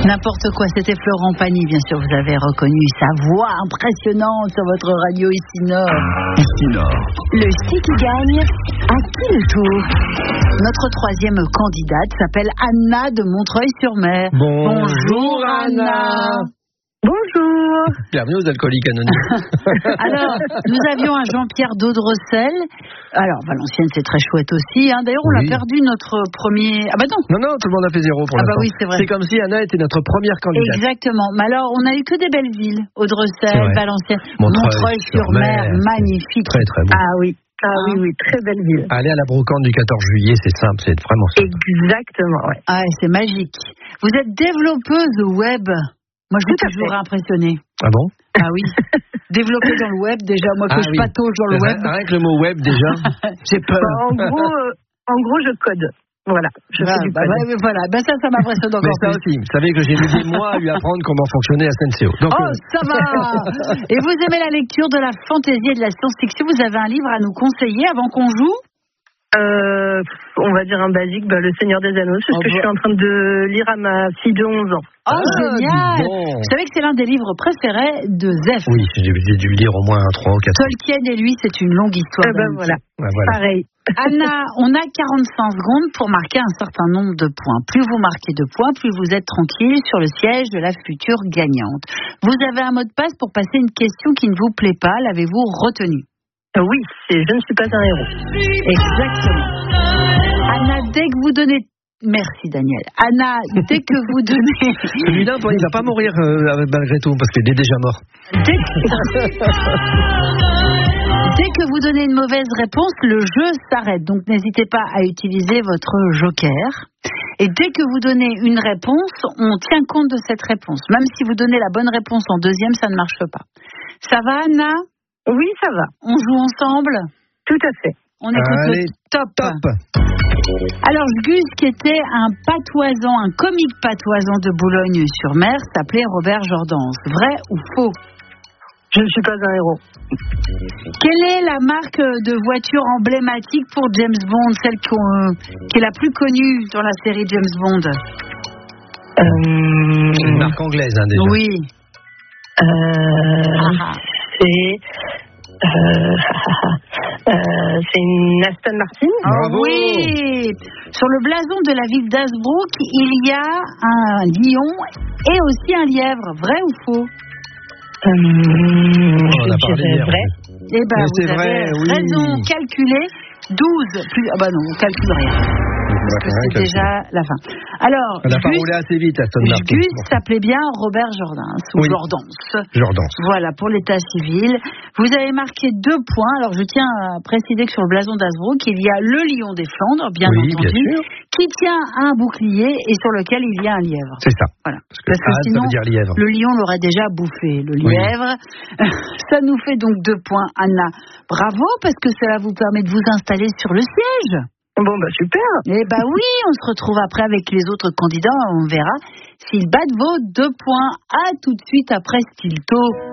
N'importe quoi, c'était Florent Pagny, bien sûr, vous avez reconnu sa voix impressionnante sur votre radio Ici Nord. Ici Nord. Le site qui gagne, à qui le tour? Notre troisième candidate s'appelle Anna de Montreuil-sur-Mer. Bonjour Anna. Bonjour. Bienvenue aux Alcooliques Anonymes. Alors, nous avions un Jean-Pierre d'Audrecel. Alors, Valenciennes, c'est très chouette aussi. Hein. D'ailleurs, on l'a perdu notre premier... Ah bah non. Non, tout le monde a fait 0 pour l'instant. Bah oui, c'est vrai. C'est comme si Anna était notre première candidate. Exactement. Mais alors, on a eu que des belles villes. Audrecel, Valenciennes, Montreuil-sur-Mer, magnifique. Très très beau. Ah oui. Oui, très belle ville. Aller à la brocante du 14 juillet, c'est simple, c'est vraiment simple. Exactement, ouais. Ah, c'est magique. Vous êtes développeuse web. Moi, je suis toujours impressionnée. Ah bon? Ah oui. Développer dans le web, déjà, moi que je patauge dans le web. Rien que le mot web, déjà, j'ai peur. En gros, je code. Voilà, je fais du code. Voilà, ça m'impressionne encore. Mais ça aussi, vous savez que j'ai mis des mois à lui apprendre comment fonctionnait SNCO. Donc, ça va. Et vous aimez la lecture de la fantaisie et de la science-fiction? Vous avez un livre à nous conseiller avant qu'on joue? On va dire un basique, Le Seigneur des Anneaux, c'est ce que je suis en train de lire à ma fille de 11 ans. Génial! Vous savez que c'est l'un des livres préférés de Zef. Oui, j'ai dû le lire au moins 3 ou 4 fois. Tolkien et lui, c'est une longue histoire. Voilà. Pareil. Anna, on a 45 secondes pour marquer un certain nombre de points. Plus vous marquez de points, plus vous êtes tranquille sur le siège de la future gagnante. Vous avez un mot de passe pour passer une question qui ne vous plaît pas. L'avez-vous retenu? Oui, c'est Je ne suis pas un héros. Exactement. Anna, dès que vous donnez... Merci Daniel. Anna, dès que vous donnez... Celui-là, il ne va pas mourir malgré tout, parce qu'il est déjà mort. Dès que vous donnez une mauvaise réponse, le jeu s'arrête. Donc n'hésitez pas à utiliser votre joker. Et dès que vous donnez une réponse, on tient compte de cette réponse. Même si vous donnez la bonne réponse en deuxième, ça ne marche pas. Ça va Anna? Oui, ça va. On joue ensemble? Tout à fait. On écoute le top. Alors, Gus, qui était un comique patoisant de Boulogne-sur-Mer, s'appelait Robert Jordans. Vrai ou faux? Je ne suis pas un héros. Quelle est la marque de voiture emblématique pour James Bond, celle qui est la plus connue dans la série James Bond? C'est une marque anglaise, déjà. Oui. C'est une Aston Martin. Bravo. Oui. Sur le blason de la ville d'Hazebrouck, il y a un lion et aussi un lièvre. Vrai ou faux? On a parlé hier. Vrai. Eh ben, vous avez raison. Calculé. 12 plus... Ah bah non, on calcule rien. Parce que c'est déjà la fin. Alors, on n'a pas roulé assez vite, Aston Martin. Gus s'appelait bien Robert Jordans, ou Jordans. Voilà, pour l'état civil. Vous avez marqué 2 points. Alors, je tiens à préciser que sur le blason d'Hazebrouck, il y a le lion des Flandres, bien entendu, qui tient un bouclier et sur lequel il y a un lièvre. C'est ça. Voilà. Parce que sinon, ça veut dire lièvre. Le lion l'aurait déjà bouffé, le lièvre. Ça nous fait donc 2 points, Anna. Bravo, parce que cela vous permet de vous installer sur le siège. Bon, super. Eh oui, on se retrouve après avec les autres candidats. On verra s'ils battent vos 2 points. À tout de suite après Stilto.